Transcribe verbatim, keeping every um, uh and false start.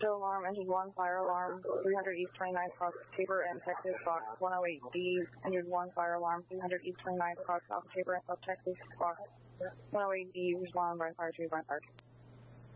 Still alarm, engine one, fire alarm, three hundred East twenty-ninth cross Tabor and Texas, box one oh eight D, engine one, fire alarm, three hundred East twenty-ninth cross Alpha Tabor and South Texas, box one oh eight D, respond by fire two by fire.